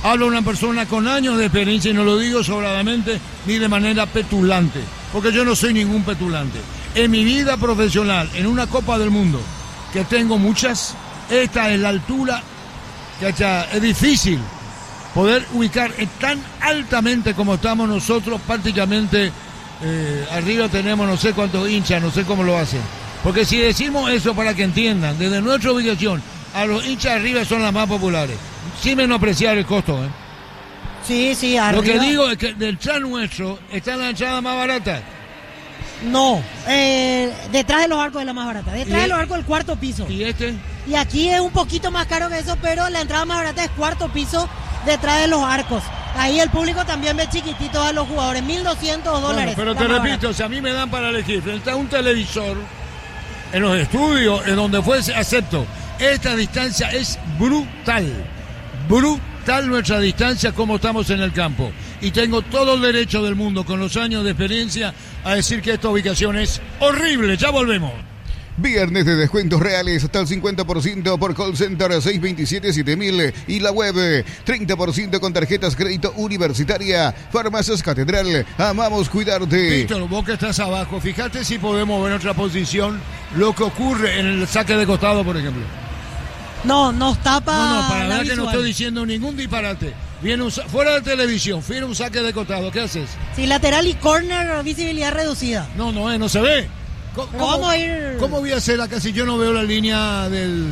Hablo de una persona con años de experiencia y no lo digo sobradamente ni de manera petulante, porque yo no soy ningún petulante. En mi vida profesional, en una Copa del Mundo, que tengo muchas, esta es la altura, es difícil poder ubicar tan altamente como estamos nosotros, prácticamente arriba tenemos no sé cuántos hinchas, no sé cómo lo hacen. Porque si decimos eso para que entiendan, desde nuestra ubicación, a los hinchas arriba son las más populares. Sin menospreciar el costo, ¿eh? Sí, arriba. Lo que digo es que del chat nuestro está la entrada más barata. No, detrás de los arcos es la más barata. Detrás de los arcos el cuarto piso. ¿Y este? Y aquí es un poquito más caro que eso, pero la entrada más barata es cuarto piso detrás de los arcos. Ahí el público también ve chiquititos a los jugadores, $1,200. Bueno, pero te repito, si a mí me dan para elegir frente a un televisor, en los estudios, en donde fuese, acepto. Esta distancia es brutal nuestra distancia como estamos en el campo. Y tengo todo el derecho del mundo, con los años de experiencia, a decir que esta ubicación es horrible. Ya volvemos. Viernes de descuentos reales hasta el 50% por call center 627-7000 y la web 30% con tarjetas crédito universitaria. Farmacias Catedral, amamos cuidarte. Víctor, vos que estás abajo, fíjate si podemos ver en otra posición lo que ocurre en el saque de costado, por ejemplo. No, nos tapa. No, para la ver visual. que no estoy diciendo ningún disparate. Viene fuera de televisión, viene un saque de costado, ¿qué haces? Sí, lateral y corner, visibilidad reducida. No se ve. Vamos a ir. ¿Cómo voy a hacer acá si yo no veo la línea del...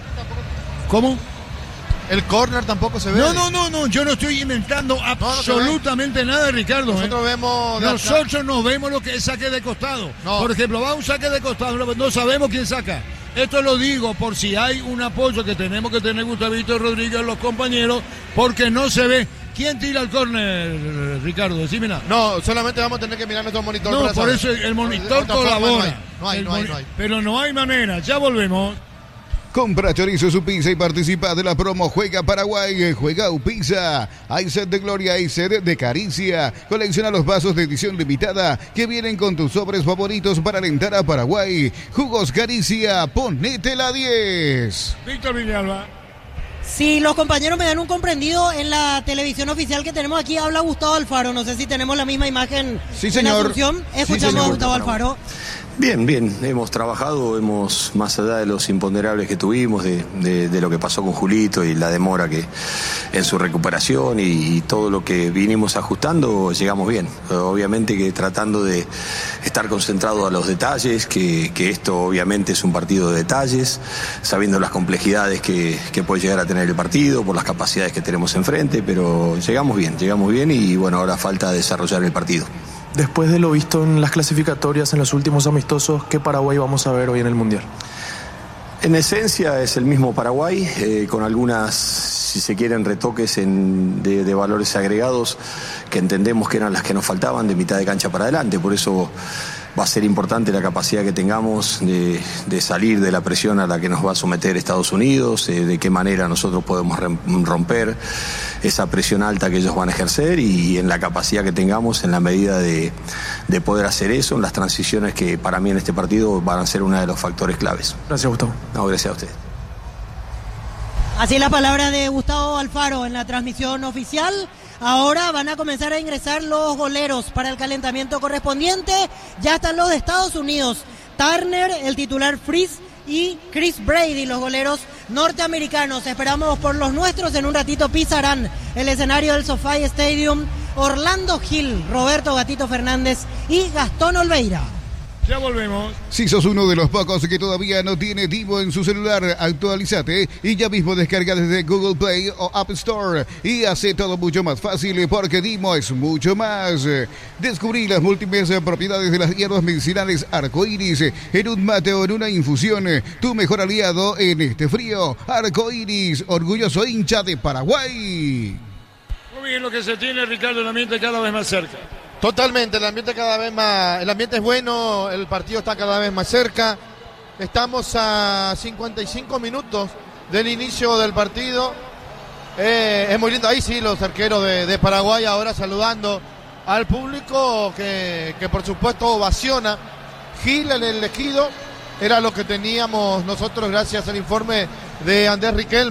¿Cómo? El córner tampoco se ve. No, yo no estoy inventando absolutamente nada, Ricardo. Nosotros no vemos lo que es saque de costado. No. Por ejemplo, va un saque de costado, no sabemos quién saca. Esto lo digo por si hay un apoyo que tenemos que tener Gustavito Rodríguez, los compañeros, porque no se ve. ¿Quién tira el córner, Ricardo? Decime nada. No, solamente vamos a tener que mirar nuestro monitor. No, por eso el monitor colabora. No hay. Pero no hay manera, ya volvemos. Compra chorizo su pizza y participa de la promo Juega Paraguay, Juega Pizza. Hay sed de gloria y sed de caricia. Colecciona los vasos de edición limitada que vienen con tus sobres favoritos para alentar a Paraguay. Jugos Caricia, ponete la 10. Víctor Villalba. Si los compañeros me dan un comprendido, en la televisión oficial que tenemos aquí habla Gustavo Alfaro. No sé si tenemos la misma imagen. Sí, señor. En Asunción. Escuchamos a Gustavo Alfaro. Bien, hemos trabajado, más allá de los imponderables que tuvimos, de lo que pasó con Julito y la demora que en su recuperación y todo lo que vinimos ajustando, llegamos bien. Obviamente que tratando de estar concentrado a los detalles, que esto obviamente es un partido de detalles, sabiendo las complejidades que puede llegar a tener el partido, por las capacidades que tenemos enfrente, pero llegamos bien y bueno, ahora falta desarrollar el partido. Después de lo visto en las clasificatorias, en los últimos amistosos, ¿qué Paraguay vamos a ver hoy en el Mundial? En esencia es el mismo Paraguay, con algunas, si se quieren, retoques de valores agregados que entendemos que eran las que nos faltaban de mitad de cancha para adelante. Por eso va a ser importante la capacidad que tengamos de salir de la presión a la que nos va a someter Estados Unidos, de qué manera nosotros podemos romper esa presión alta que ellos van a ejercer y en la capacidad que tengamos en la medida de poder hacer eso, en las transiciones que para mí en este partido van a ser uno de los factores claves. Gracias, Gustavo. No, gracias a ustedes. Así la palabra de Gustavo Alfaro en la transmisión oficial. Ahora van a comenzar a ingresar los goleros para el calentamiento correspondiente. Ya están los de Estados Unidos. Turner, el titular Freeze y Chris Brady, los goleros norteamericanos. Esperamos por los nuestros. En un ratito pisarán el escenario del SoFi Stadium Orlando Gil, Roberto Gatito Fernández y Gastón Olveira. Ya volvemos. Si sos uno de los pocos que todavía no tiene Divo en su celular, actualízate y ya mismo descarga desde Google Play o App Store y hace todo mucho más fácil porque Dimo es mucho más. Descubrí las múltiples propiedades de las hierbas medicinales arcoíris en un mate o en una infusión. Tu mejor aliado en este frío. Arcoíris, orgulloso hincha de Paraguay. Muy bien lo que se tiene, Ricardo, el ambiente cada vez más cerca. Totalmente, el ambiente es bueno, el partido está cada vez más cerca. Estamos a 55 minutos del inicio del partido. Es muy lindo, ahí sí, los arqueros de Paraguay ahora saludando al público que por supuesto ovaciona. Gil en el elegido, era lo que teníamos nosotros gracias al informe de Andrés Riquelme,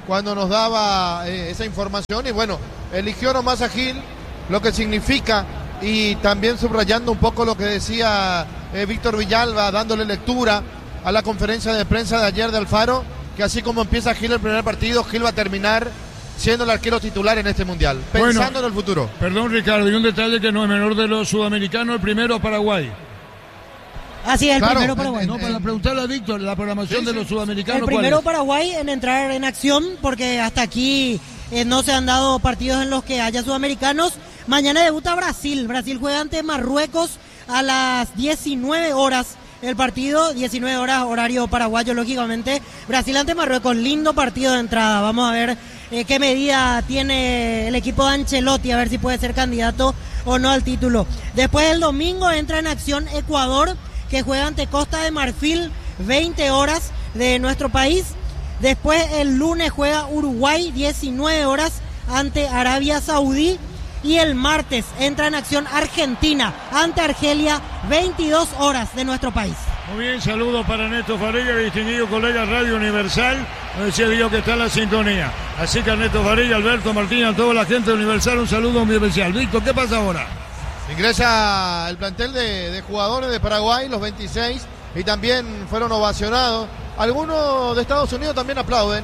cuando nos daba esa información y bueno, eligió nomás a Gil, lo que significa, y también subrayando un poco lo que decía Víctor Villalba, dándole lectura a la conferencia de prensa de ayer de Alfaro, que así como empieza Gil el primer partido, Gil va a terminar siendo el arquero titular en este mundial, pensando en el futuro. Perdón, Ricardo, y un detalle que no es menor de los sudamericanos, el primero Paraguay. Así es, el Claro, primero Paraguay. No, para preguntarle a Víctor, la programación de los sudamericanos, El primero ¿cuál es? Paraguay en entrar en acción, porque hasta aquí no se han dado partidos en los que haya sudamericanos. Mañana debuta Brasil. Brasil juega ante Marruecos a las 19 horas. El partido, 19 horas, horario paraguayo, lógicamente. Brasil ante Marruecos, lindo partido de entrada. Vamos a ver qué medida tiene el equipo de Ancelotti, a ver si puede ser candidato o no al título. Después el domingo entra en acción Ecuador, que juega ante Costa de Marfil, 20 horas de nuestro país. Después el lunes juega Uruguay, 19 horas ante Arabia Saudí. Y el martes entra en acción Argentina ante Argelia, 22 horas de nuestro país. Muy bien, saludos para Ernesto Farilla, distinguido colega Radio Universal. Me decía Dios que está en la sintonía. Así que Ernesto Farilla, Alberto Martínez, a toda la gente de Universal, un saludo muy especial. Víctor, ¿qué pasa ahora? Ingresa el plantel de jugadores de Paraguay, los 26, y también fueron ovacionados. Algunos de Estados Unidos también aplauden,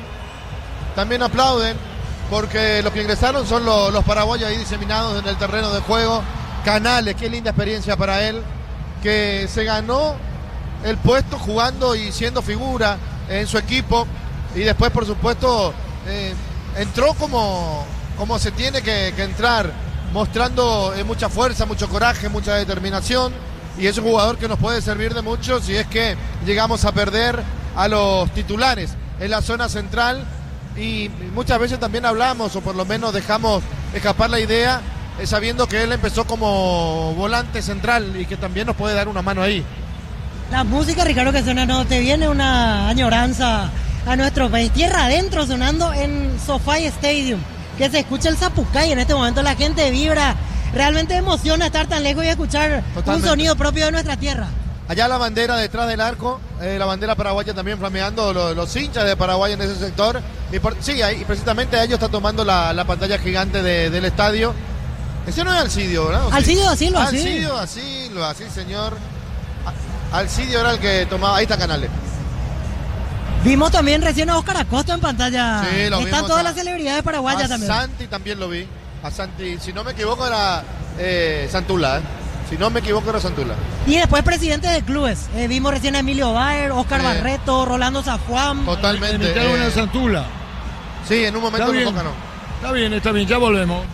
porque los que ingresaron son los paraguayos ahí diseminados en el terreno de juego. Canales, qué linda experiencia para él, que se ganó el puesto jugando y siendo figura en su equipo, y después por supuesto entró como se tiene que entrar, mostrando mucha fuerza, mucho coraje, mucha determinación, y es un jugador que nos puede servir de mucho si es que llegamos a perder a los titulares en la zona central. Y muchas veces también hablamos, o por lo menos dejamos escapar la idea, sabiendo que él empezó como volante central y que también nos puede dar una mano ahí. La música, Ricardo, que suena, no te viene una añoranza a nuestro país. Tierra adentro sonando en SoFi Stadium, que se escucha el Zapucay. En este momento la gente vibra, realmente emociona estar tan lejos y escuchar un sonido propio de nuestra tierra. Allá la bandera detrás del arco, la bandera paraguaya también flameando, los hinchas de Paraguay en ese sector. Y ahí precisamente ellos está tomando la pantalla gigante del estadio. Ese no es Alcidio, ¿verdad? Alcidio da Silva, sí, señor. Alcidio era el que tomaba, ahí está Canales. Vimos también recién a Óscar Acosta en pantalla. Sí, lo Están vimos todas las celebridades paraguayas también. A Santi también lo vi. A Santi, si no me equivoco era Santula, Si no me equivoco era Santula. Y después presidente de clubes. Vimos recién a Emilio Baer, Óscar Barreto, Rolando Zafuán. Totalmente. Una Santula. Sí, en un momento lo tocan. Está bien, ya volvemos.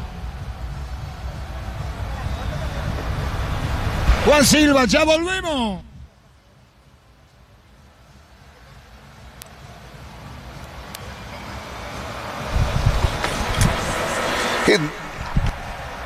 Juan Silva, ya volvemos. Bien.